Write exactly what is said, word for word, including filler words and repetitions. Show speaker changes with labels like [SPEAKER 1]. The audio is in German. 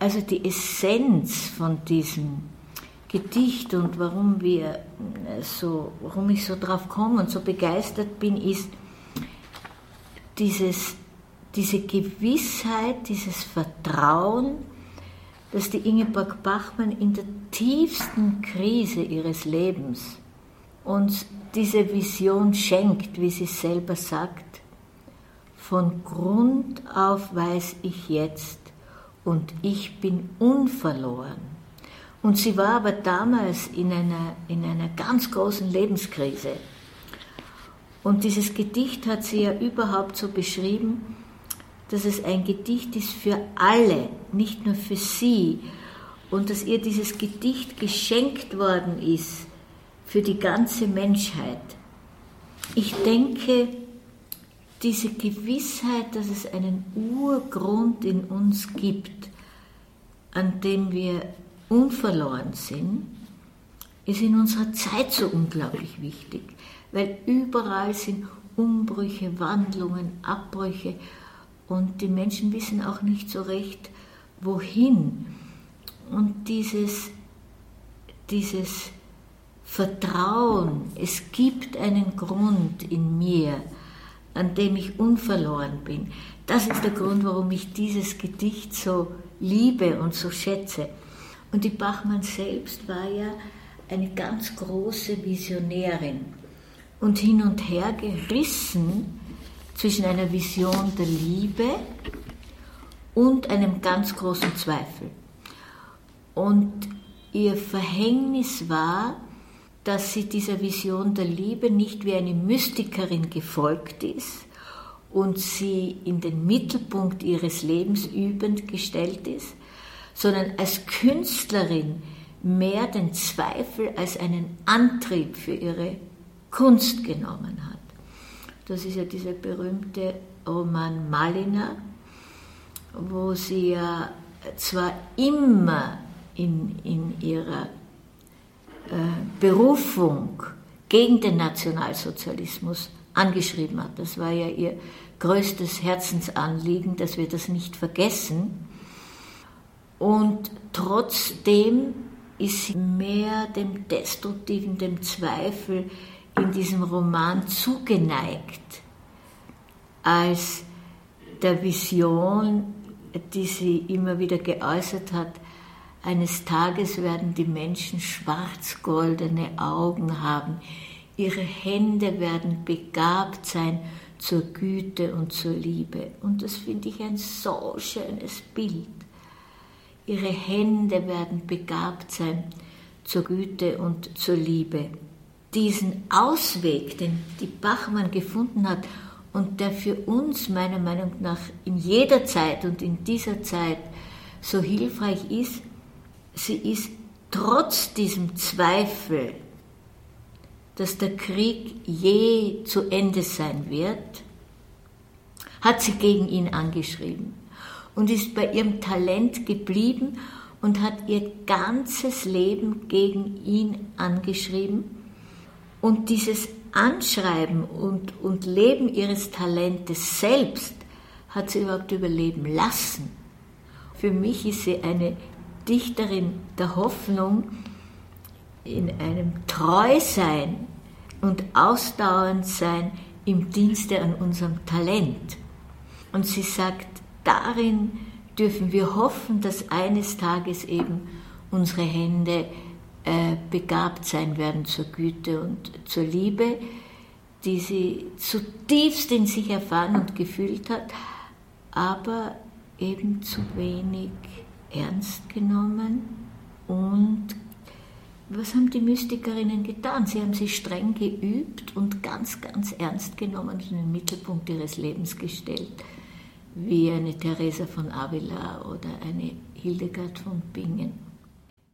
[SPEAKER 1] Also die Essenz von diesem Gedicht und warum wir so, warum ich so drauf komme und so begeistert bin, ist dieses, diese Gewissheit, dieses Vertrauen, dass die Ingeborg Bachmann in der tiefsten Krise ihres Lebens uns diese Vision schenkt, wie sie selber sagt: Von Grund auf weiß ich jetzt und ich bin unverloren. Und sie war aber damals in einer, in einer ganz großen Lebenskrise. Und dieses Gedicht hat sie ja überhaupt so beschrieben, dass es ein Gedicht ist für alle, nicht nur für sie. Und dass ihr dieses Gedicht geschenkt worden ist für die ganze Menschheit. Ich denke, diese Gewissheit, dass es einen Urgrund in uns gibt, an dem wir unverloren sind, ist in unserer Zeit so unglaublich wichtig, weil überall sind Umbrüche, Wandlungen, Abbrüche und die Menschen wissen auch nicht so recht, wohin. Und dieses, dieses Vertrauen, es gibt einen Grund in mir, an dem ich unverloren bin, das ist der Grund, warum ich dieses Gedicht so liebe und so schätze. Und die Bachmann selbst war ja eine ganz große Visionärin und hin und her gerissen zwischen einer Vision der Liebe und einem ganz großen Zweifel. Und ihr Verhängnis war, dass sie dieser Vision der Liebe nicht wie eine Mystikerin gefolgt ist und sie in den Mittelpunkt ihres Lebens übend gestellt ist, sondern als Künstlerin mehr den Zweifel als einen Antrieb für ihre Kunst genommen hat. Das ist ja dieser berühmte Roman Malina, wo sie ja zwar immer in, in ihrer äh, Berufung gegen den Nationalsozialismus angeschrieben hat. Das war ja ihr größtes Herzensanliegen, dass wir das nicht vergessen. Und trotzdem ist sie mehr dem Destruktiven, dem Zweifel in diesem Roman zugeneigt, als der Vision, die sie immer wieder geäußert hat: Eines Tages werden die Menschen schwarz-goldene Augen haben, ihre Hände werden begabt sein zur Güte und zur Liebe. Und das finde ich ein so schönes Bild. Ihre Hände werden begabt sein zur Güte und zur Liebe. Diesen Ausweg, den die Bachmann gefunden hat und der für uns meiner Meinung nach in jeder Zeit und in dieser Zeit so hilfreich ist, sie ist trotz diesem Zweifel, dass der Krieg je zu Ende sein wird, hat sie gegen ihn angeschrieben und ist bei ihrem Talent geblieben und hat ihr ganzes Leben gegen ihn angeschrieben. Und dieses Anschreiben und, und Leben ihres Talentes selbst hat sie überhaupt überleben lassen. Für mich ist sie eine Dichterin der Hoffnung, in einem Treusein und Ausdauerndsein im Dienste an unserem Talent. Und sie sagt, darin dürfen wir hoffen, dass eines Tages eben unsere Hände äh, begabt sein werden zur Güte und zur Liebe, die sie zutiefst in sich erfahren und gefühlt hat, aber eben zu wenig ernst genommen. Und was haben die Mystikerinnen getan? Sie haben sie streng geübt und ganz, ganz ernst genommen und in den Mittelpunkt ihres Lebens gestellt, wie eine Teresa von Avila oder eine Hildegard von Bingen.